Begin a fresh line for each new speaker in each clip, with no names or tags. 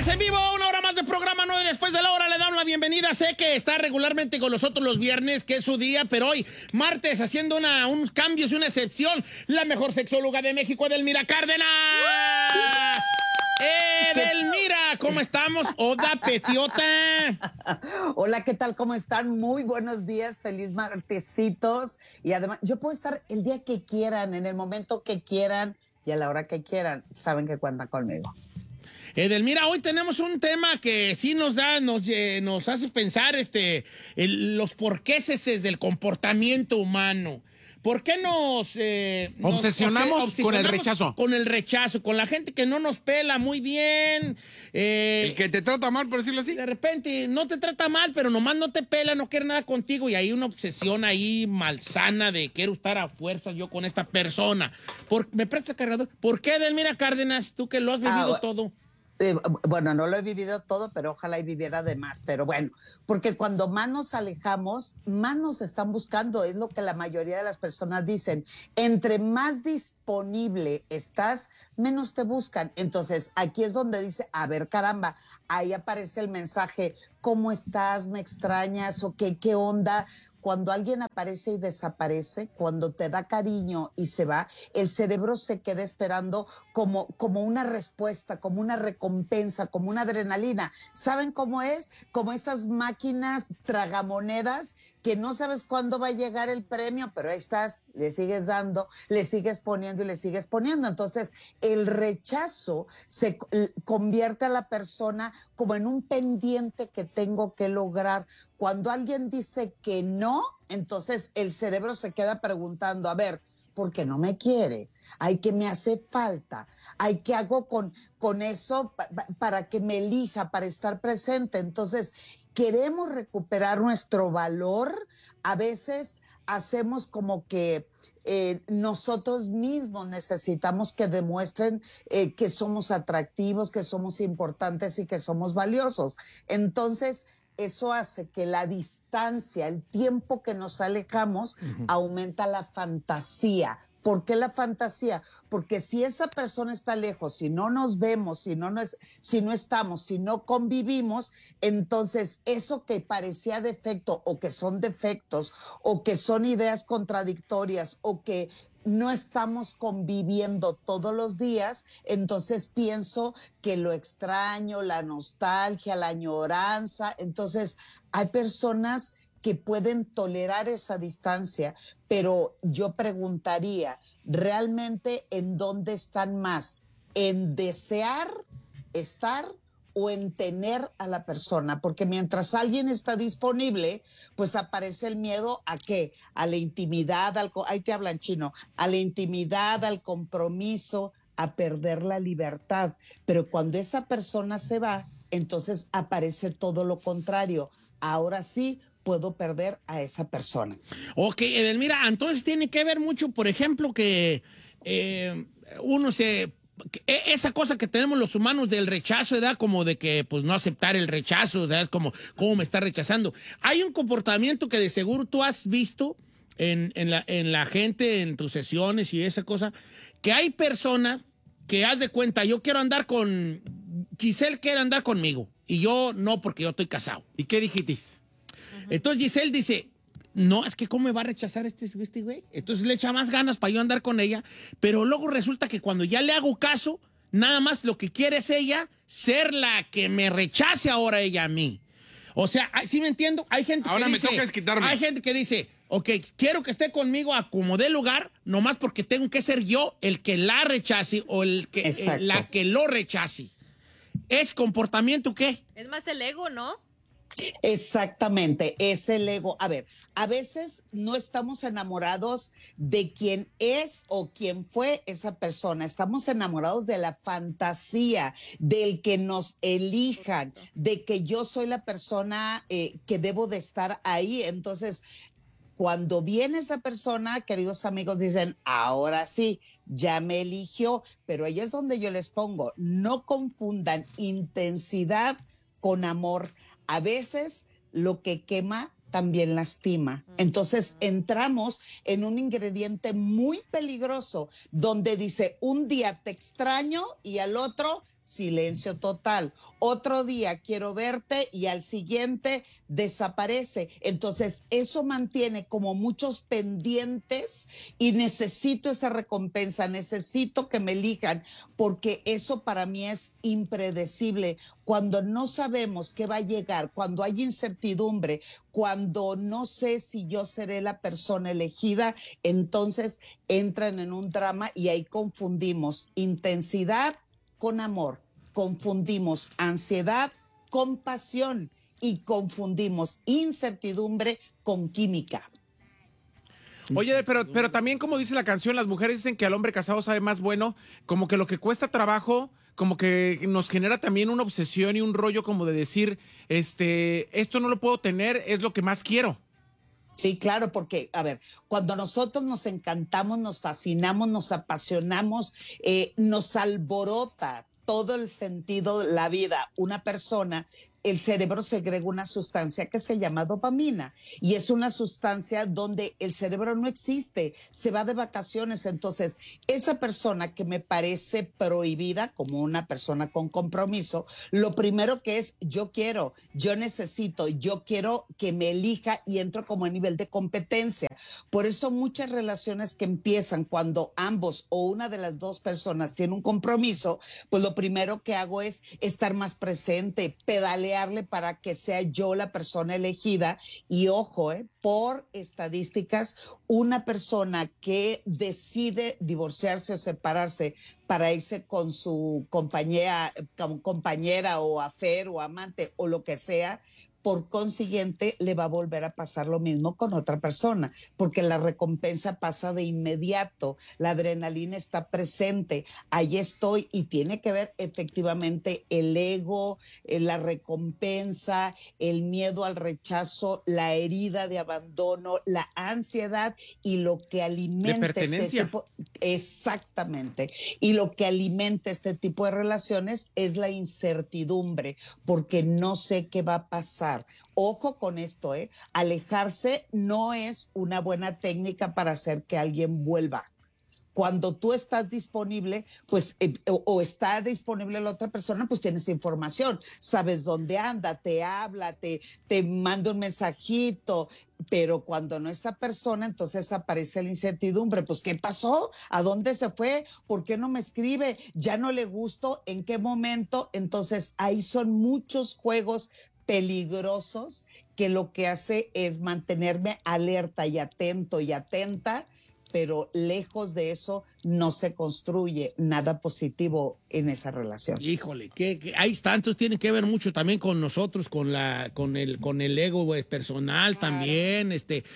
Señores, en vivo, una hora más de programa 9 después de la hora. Le damos la bienvenida. Sé que está regularmente con nosotros los viernes, que es su día, pero hoy, martes, haciendo unos cambios y una excepción, la mejor sexóloga de México, Edelmira Cárdenas. Edelmira, ¿cómo estamos? Oda Petiota.
Hola, ¿qué tal? ¿Cómo están? Muy buenos días, feliz martesitos. Y además, yo puedo estar el día que quieran, en el momento que quieran y a la hora que quieran. Saben que cuentan conmigo.
Edelmira, hoy tenemos un tema que sí nos hace pensar los porquéses del comportamiento humano. ¿Por qué nos
obsesionamos con el rechazo?
Con el rechazo, con la gente que no nos pela muy bien.
El que te trata mal, por decirlo así.
De repente no te trata mal, pero nomás no te pela, no quiere nada contigo y hay una obsesión ahí malsana de quiero estar a fuerzas yo con esta persona. ¿Me presta cargador? ¿Por qué, Edelmira Cárdenas, tú que lo has vivido todo?
Bueno, no lo he vivido todo, pero ojalá y viviera de más. Pero bueno, porque cuando más nos alejamos, más nos están buscando. Es lo que la mayoría de las personas dicen. Entre más disponible estás, menos te buscan. Entonces, aquí es donde dice, a ver, caramba, ahí aparece el mensaje, ¿cómo estás? ¿Me extrañas? ¿O qué onda? Cuando alguien aparece y desaparece, cuando te da cariño y se va, el cerebro se queda esperando como una respuesta, como una recompensa, como una adrenalina. ¿Saben cómo es? Como esas máquinas tragamonedas que no sabes cuándo va a llegar el premio, pero ahí estás, le sigues dando, le sigues poniendo y le sigues poniendo. Entonces, el rechazo se convierte a la persona como en un pendiente que tengo que lograr. Cuando alguien dice que no, entonces el cerebro se queda preguntando, a ver, ¿por qué no me quiere? Ay, ¿qué me hace falta? Ay, ¿qué hago con eso para que me elija, para estar presente? Entonces, queremos recuperar nuestro valor. A veces hacemos como que nosotros mismos necesitamos que demuestren que somos atractivos, que somos importantes y que somos valiosos. Entonces, eso hace que la distancia, el tiempo que nos alejamos, aumenta la fantasía. ¿Por qué la fantasía? Porque si esa persona está lejos, si no nos vemos, si no estamos, si no convivimos, entonces eso que parecía defecto o que son defectos o que son ideas contradictorias o que no estamos conviviendo todos los días, entonces pienso que lo extraño, la nostalgia, la añoranza. Entonces hay personas que pueden tolerar esa distancia, pero yo preguntaría, ¿realmente en dónde están más? ¿En desear estar o en tener a la persona? Porque mientras alguien está disponible, pues aparece el miedo ¿a qué? A la intimidad, ahí te hablan chino, a la intimidad, al compromiso, a perder la libertad. Pero cuando esa persona se va, entonces aparece todo lo contrario. Ahora sí puedo perder a esa persona.
Ok, Edelmira, entonces tiene que ver mucho, por ejemplo, que esa cosa que tenemos los humanos del rechazo, ¿verdad? Como de que, pues, no aceptar el rechazo, ¿verdad? Es como, ¿cómo me está rechazando? Hay un comportamiento que de seguro tú has visto en la gente, en tus sesiones y esa cosa, que hay personas que, haz de cuenta, Giselle quiere andar conmigo y yo no, porque yo estoy casado.
¿Y qué dijiste?
Entonces Giselle dice, no, es que ¿cómo me va a rechazar este güey? Entonces le echa más ganas para yo andar con ella, pero luego resulta que cuando ya le hago caso, nada más lo que quiere es ella ser la que me rechace ahora ella a mí. O sea, ¿sí me entiendo? Hay gente
ahora
que
me toca desquitarme.
Hay gente que dice, ok, quiero que esté conmigo a como dé lugar, nomás porque tengo que ser yo el que la rechace o la que lo rechace. ¿Es comportamiento qué?
Es más el ego, ¿no?
Exactamente, es el ego. A ver, a veces no estamos enamorados de quién es o quién fue esa persona. Estamos enamorados de la fantasía, del que nos elijan, de que yo soy la persona que debo de estar ahí. Entonces, cuando viene esa persona, queridos amigos, dicen, ahora sí, ya me eligió, pero ahí es donde yo les pongo, no confundan intensidad con amor. A veces lo que quema también lastima. Entonces entramos en un ingrediente muy peligroso donde dice un día te extraño y al otro silencio total. Otro día quiero verte y al siguiente desaparece. Entonces eso mantiene como muchos pendientes y necesito esa recompensa, necesito que me elijan, porque eso para mí es impredecible. Cuando no sabemos qué va a llegar, cuando hay incertidumbre, cuando no sé si yo seré la persona elegida, entonces entran en un drama y ahí confundimos intensidad con amor, confundimos ansiedad con pasión y confundimos incertidumbre con química.
Oye, pero también como dice la canción, las mujeres dicen que al hombre casado sabe más bueno, como que lo que cuesta trabajo, como que nos genera también una obsesión y un rollo como de decir, esto no lo puedo tener, es lo que más quiero.
Sí, claro, porque, a ver, cuando nosotros nos encantamos, nos fascinamos, nos apasionamos, nos alborota todo el sentido, la vida, una persona, el cerebro segrega una sustancia que se llama dopamina y es una sustancia donde el cerebro no existe, se va de vacaciones. Entonces, esa persona que me parece prohibida como una persona con compromiso, lo primero que es yo quiero, yo necesito, yo quiero que me elija y entro como en nivel de competencia. Por eso muchas relaciones que empiezan cuando ambos o una de las dos personas tiene un compromiso, pues lo primero que hago es estar más presente, pedalearle para que sea yo la persona elegida. Y ojo, por estadísticas, una persona que decide divorciarse o separarse para irse con su compañera o afer o amante o lo que sea, por consiguiente le va a volver a pasar lo mismo con otra persona, porque la recompensa pasa de inmediato, la adrenalina está presente, ahí estoy, y tiene que ver efectivamente el ego, la recompensa, el miedo al rechazo, la herida de abandono, la ansiedad y lo que alimenta este tipo, exactamente, y lo que alimenta este tipo de relaciones es la incertidumbre, porque no sé qué va a pasar. Ojo con esto, alejarse no es una buena técnica para hacer que alguien vuelva. Cuando tú estás disponible, pues, o está disponible la otra persona, pues tienes información, sabes dónde anda, te habla, te manda un mensajito, pero cuando no está persona, entonces aparece la incertidumbre. Pues, ¿qué pasó? ¿A dónde se fue? ¿Por qué no me escribe? ¿Ya no le gustó? ¿En qué momento? Entonces, ahí son muchos juegos peligrosos que lo que hace es mantenerme alerta y atento y atenta, pero lejos de eso no se construye nada positivo en esa relación.
Híjole, que hay tantos, tienen que ver mucho también con nosotros, con el ego personal, claro, también,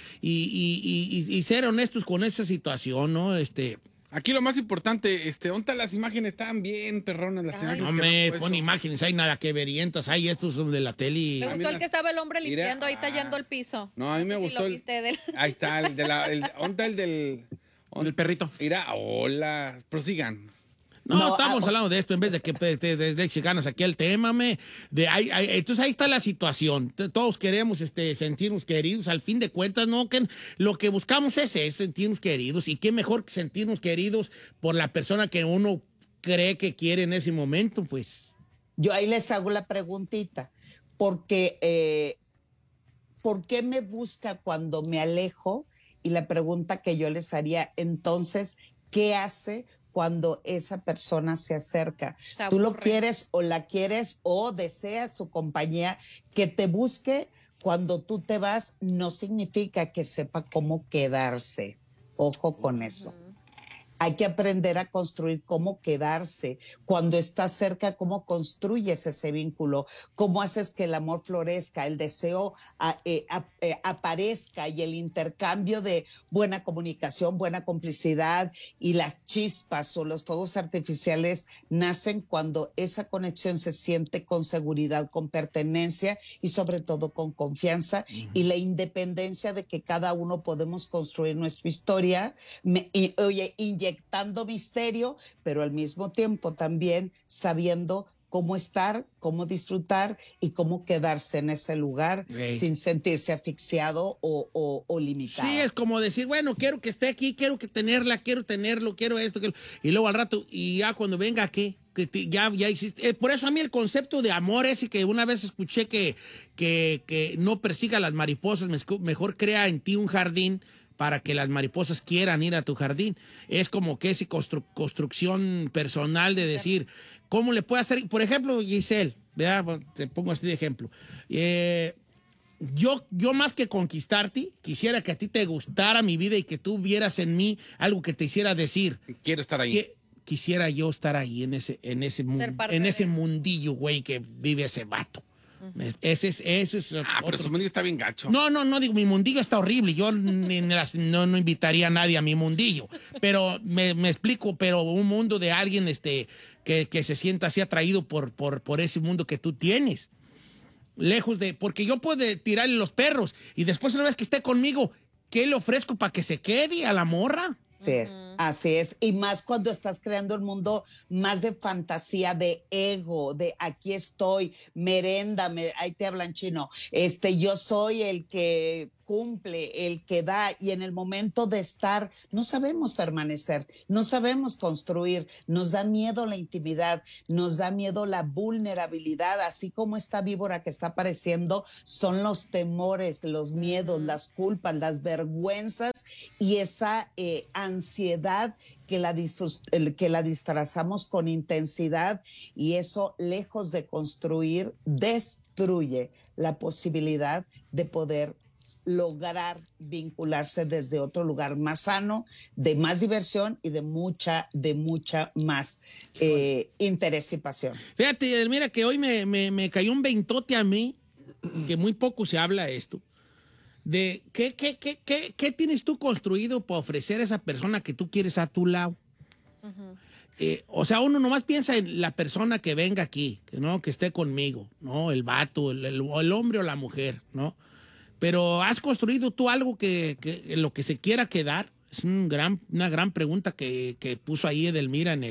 y ser honestos con esa situación, ¿no?
Aquí lo más importante, ¿dónde las imágenes? Están bien perronas las imágenes.
No me pon imágenes, hay nada que verientas, hay estos son de la tele.
Me gustó el que estaba el hombre limpiando ahí tallando el piso.
No, a mí me gustó. Ahí está, ¿dónde está el perrito? Mira, hola, prosigan.
No, estamos hablando de esto en vez de que de ganas aquí el tema, entonces ahí está la situación. Todos queremos sentirnos queridos, al fin de cuentas, ¿no? Que lo que buscamos es sentirnos queridos, y qué mejor que sentirnos queridos por la persona que uno cree que quiere en ese momento, pues.
Yo ahí les hago la preguntita, porque ¿por qué me busca cuando me alejo? Y la pregunta que yo les haría, entonces, ¿qué hace cuando esa persona se acerca? Tú lo quieres o la quieres o deseas su compañía. Que te busque cuando tú te vas no significa que sepa cómo quedarse. Ojo con eso. Hay que aprender a construir cómo quedarse. Cuando estás cerca, cómo construyes ese vínculo, cómo haces que el amor florezca, el deseo aparezca, y el intercambio de buena comunicación, buena complicidad y las chispas o los fuegos artificiales nacen cuando esa conexión se siente con seguridad, con pertenencia y sobre todo con confianza, y la independencia de que cada uno podemos construir nuestra historia, inyectando misterio, pero al mismo tiempo también sabiendo cómo estar, cómo disfrutar y cómo quedarse en ese lugar sin sentirse asfixiado o limitado.
Sí, es como decir, bueno, quiero que esté aquí, quiero que tenerla, quiero tenerlo, quiero esto, y luego al rato, y ya cuando venga, ¿qué? Ya hiciste. Por eso a mí el concepto de amor ese que una vez escuché que no persiga las mariposas, mejor crea en ti un jardín para que las mariposas quieran ir a tu jardín. Es como que esa construcción personal de decir, ¿cómo le puedo hacer? Por ejemplo, Giselle, ¿verdad? Te pongo así de ejemplo. Yo más que conquistarte, quisiera que a ti te gustara mi vida y que tú vieras en mí algo que te hiciera decir.
Quiero estar ahí.
Quisiera yo estar ahí en ese mundillo, güey, que vive ese vato. Ese es
pero su mundillo está bien gacho.
No, digo, mi mundillo está horrible. Yo no invitaría a nadie a mi mundillo. Pero me explico, pero un mundo de alguien que se sienta así atraído por ese mundo que tú tienes. Lejos de... Porque yo puedo tirarle los perros y después una vez que esté conmigo, ¿qué le ofrezco para que se quede a la morra?
Así es. Y más cuando estás creando el mundo más de fantasía, de ego, de aquí estoy, meréndame, ahí te hablan chino. Yo soy el que cumple, el que da, y en el momento de estar no sabemos permanecer, no sabemos construir, nos da miedo la intimidad, nos da miedo la vulnerabilidad, así como esta víbora que está apareciendo, son los temores, los miedos, las culpas, las vergüenzas y esa ansiedad que la disfrazamos con intensidad, y eso, lejos de construir, destruye la posibilidad de poder lograr vincularse desde otro lugar más sano, de más diversión y de mucha más interés y pasión.
Fíjate, Edelmira, que hoy me cayó un veintote a mí, que muy poco se habla esto, de qué tienes tú construido para ofrecer a esa persona que tú quieres a tu lado. O sea, uno nomás piensa en la persona que venga aquí, que esté conmigo, ¿no? El vato, el hombre o la mujer, ¿no? Pero ¿has construido tú algo que lo que se quiera quedar? Es una gran pregunta que puso ahí Edelmira en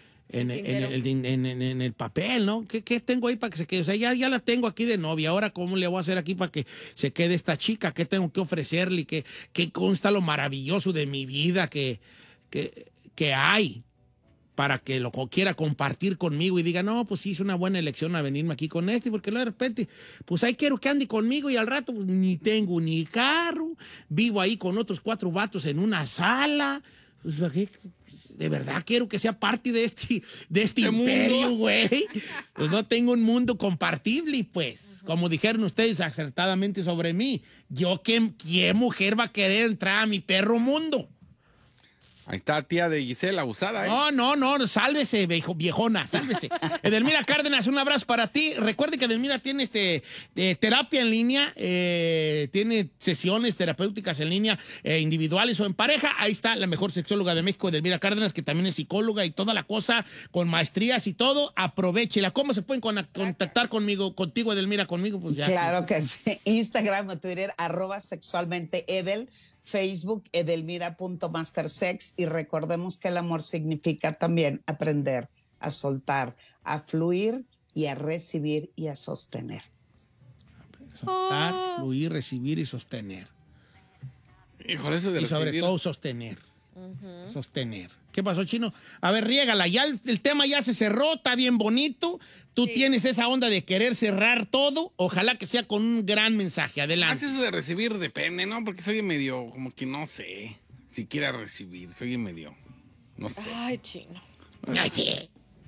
el papel, ¿no? ¿Qué tengo ahí para que se quede? O sea, ya la tengo aquí de novia. Ahora, ¿cómo le voy a hacer aquí para que se quede esta chica? ¿Qué tengo que ofrecerle? ¿Qué consta lo maravilloso de mi vida que hay para que lo quiera compartir conmigo y diga, no, pues sí, es una buena elección a venirme aquí con porque luego de repente, pues ahí quiero que ande conmigo y al rato pues, ni tengo ni carro, vivo ahí con otros 4 vatos en una sala, pues, de verdad quiero que sea parte de este imperio, güey. Pues no tengo un mundo compartible, pues, como dijeron ustedes acertadamente sobre mí, ¿qué mujer va a querer entrar a mi perro mundo?
Ahí está tía de Giselle, abusada, ¿eh?
No, sálvese, viejona, sálvese. Edelmira Cárdenas, un abrazo para ti. Recuerde que Edelmira tiene terapia en línea, tiene sesiones terapéuticas en línea, individuales o en pareja. Ahí está la mejor sexóloga de México, Edelmira Cárdenas, que también es psicóloga y toda la cosa, con maestrías y todo. Aprovéchela. ¿Cómo se pueden contactar contigo, Edelmira, conmigo? Pues ya.
Claro que sí. Instagram o Twitter, @sexualmenteedel. Facebook, edelmira.mastersex, y recordemos que el amor significa también aprender a soltar, a fluir y a recibir y a sostener.
Soltar, fluir, recibir y sostener.
Híjole, eso de
y sobre
recibir.
todo sostener. Sostener. ¿Qué pasó, Chino? A ver, riégala. Ya el tema ya se cerró, está bien bonito. Tú tienes esa onda de querer cerrar todo. Ojalá que sea con un gran mensaje. Adelante.
Eso de recibir depende, ¿no? Porque soy medio, como que no sé si quiera recibir. Soy medio, no sé.
Ay, Chino.
No sé.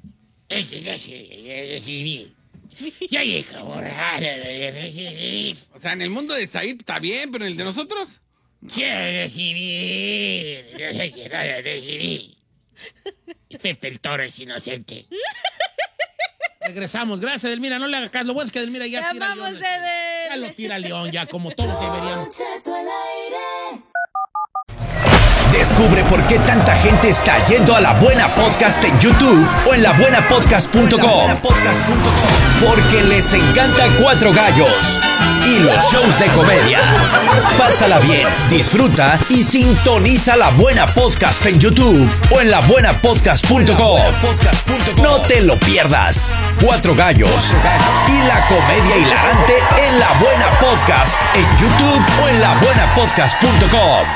Recibir. Ya llega hora de recibir.
O sea, en el mundo de Said está bien, pero en el de nosotros...
Quiero recibir. No quiero recibir. Pepe el Toro es inocente. Regresamos. Gracias, Edelmira. No le haga caso. Lo bueno es que Edelmira ya tira
Llamamos
León.
Edel.
Ya lo tira León, ya como todos deberían.
Descubre por qué tanta gente está yendo a La Buena Podcast en YouTube o en labuenapodcast.com. Porque les encanta Cuatro Gallos y los shows de comedia. Pásala bien, disfruta y sintoniza La Buena Podcast en YouTube o en labuenapodcast.com. No te lo pierdas. Cuatro Gallos y la comedia hilarante en La Buena Podcast en YouTube o en labuenapodcast.com.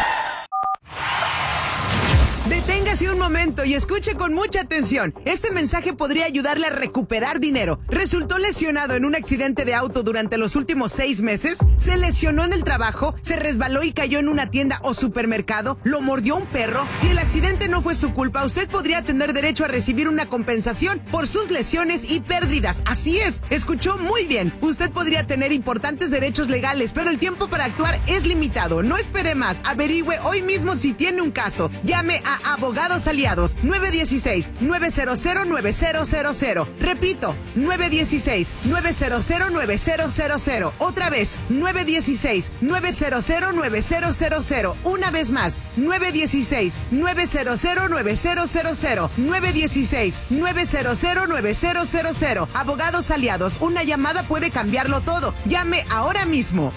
Deténgase un momento y escuche con mucha atención. Este mensaje podría ayudarle a recuperar dinero. ¿Resultó lesionado en un accidente de auto durante los últimos 6 meses? ¿Se lesionó en el trabajo? ¿Se resbaló y cayó en una tienda o supermercado? ¿Lo mordió un perro? Si el accidente no fue su culpa, usted podría tener derecho a recibir una compensación por sus lesiones y pérdidas. Así es, escuchó muy bien. Usted podría tener importantes derechos legales, pero el tiempo para actuar es limitado. No espere más. Averigüe hoy mismo si tiene un caso. Llame a Abogados Aliados 916-900-9000. Repito, 916-900-9000. Otra vez, 916-900-9000. Una vez más, 916-900-9000. 916-900-9000. Abogados Aliados, una llamada puede cambiarlo todo. Llame ahora mismo,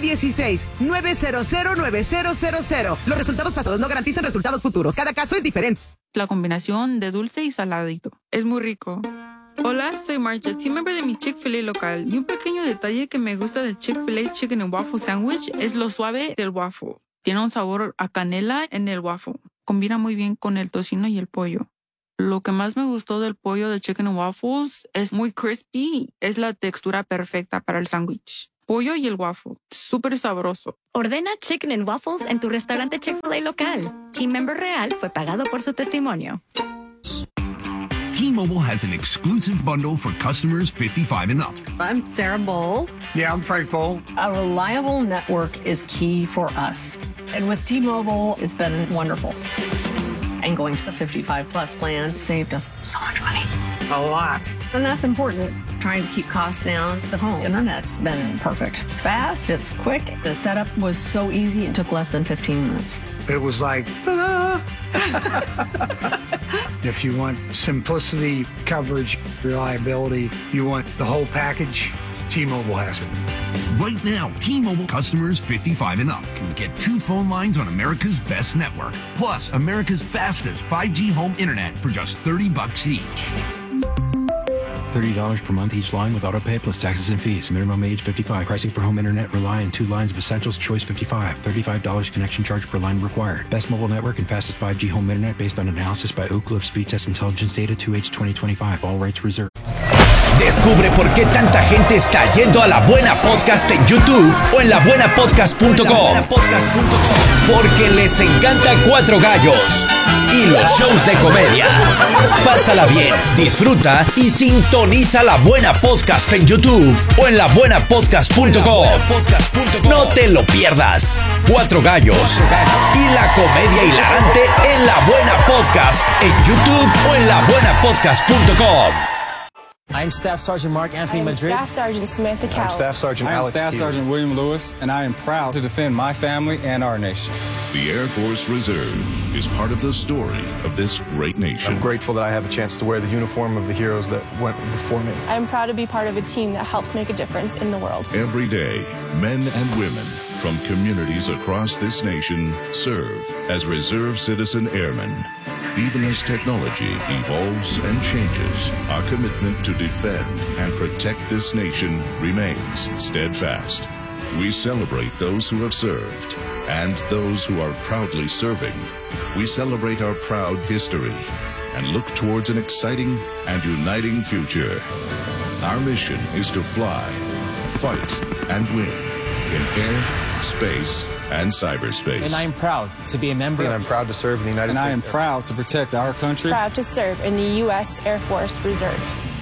916-900-9000. Los resultados pasados no garantizan resultados futuros. Cada caso es diferente.
La combinación de dulce y saladito. Es muy rico. Hola, soy Marcia, team member de mi Chick-fil-A local. Y un pequeño detalle que me gusta del Chick-fil-A Chicken and Waffle Sandwich es lo suave del waffle. Tiene un sabor a canela en el waffle. Combina muy bien con el tocino y el pollo. Lo que más me gustó del pollo de Chicken and Waffles es muy crispy. Es la textura perfecta para el sándwich. Pollo y el waffle. Súper sabroso.
Ordena Chicken and Waffles en tu restaurante Chick-fil-A local. Team member real fue pagado por su testimonio.
T-Mobile has an exclusive bundle for customers 55 and up.
I'm Sarah Bowl.
Yeah, I'm Frank Bowl.
A reliable network is key for us. And with T-Mobile, it's been wonderful. And going to the 55 plus plan saved us so much money.
A lot.
And that's important. Trying to keep costs down. The home internet's been perfect. It's fast, it's quick. The setup was so easy, it took less than 15 minutes.
It was like, ta-da! If you want simplicity, coverage, reliability, you want the whole package, T-Mobile has it.
Right now, T-Mobile customers 55 and up can get 2 phone lines on America's best network, plus America's fastest 5G home internet for just $30 each.
$30 per month each line with autopay plus taxes and fees. Minimum age 55. Pricing for home internet rely on 2 lines of essentials. Choice 55. $35 connection charge per line required. Best mobile network and fastest 5G home internet based on analysis by Ookla of Speed Test Intelligence Data 2H 2025. All rights reserved.
Descubre por qué tanta gente está yendo a La Buena Podcast en YouTube o en labuenapodcast.com. Porque les encanta Cuatro Gallos y los shows de comedia. Pásala bien, disfruta y sintoniza La Buena Podcast en YouTube o en labuenapodcast.com. No te lo pierdas. Cuatro Gallos y la comedia hilarante en La Buena Podcast en YouTube o en labuenapodcast.com.
I'm Staff Sergeant Mark Anthony Madrid.
Staff Sergeant Samantha Cowell.
I'm Staff Sergeant Alex
Staff
Keeler.
Sergeant William Lewis, and I am proud to defend my family and our nation.
The Air Force Reserve is part of the story of this great nation.
I'm grateful that I have a chance to wear the uniform of the heroes that went before me.
I'm proud to be part of a team that helps make a difference in the world.
Every day, men and women from communities across this nation serve as Reserve Citizen Airmen. Even as technology evolves and changes, our commitment to defend and protect this nation remains steadfast. We celebrate those who have served and those who are proudly serving. We celebrate our proud history and look towards an exciting and uniting future. Our mission is to fly, fight, and win in air, space, and cyberspace.
And I am proud to be a member.
And I'm proud to serve in the United States.
And I am proud to protect our country.
Proud to serve in the U.S. Air Force Reserve.